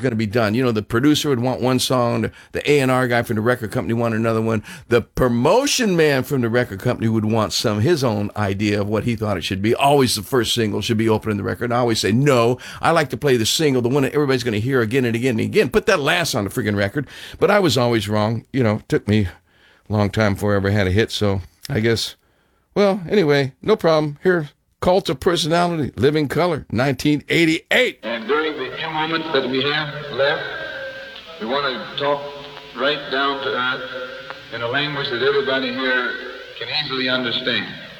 going to be done. You know, the producer would want one song, the A&R guy from the record company wanted another one, the promotion man from the record company would want his own idea of what he thought it should be. Always the first single should be opening the record. And I always say, no, I like to play the single, the one that everybody's going to hear again and again and again. Put that last on the freaking record. But I was always wrong. You know, it took me a long time before I ever had a hit. So I guess, well, anyway, no problem. Here, Cult of Personality, Living Color, 1988. And during the few moments that we have left, we want to talk right down to earth in a language that everybody here can easily understand.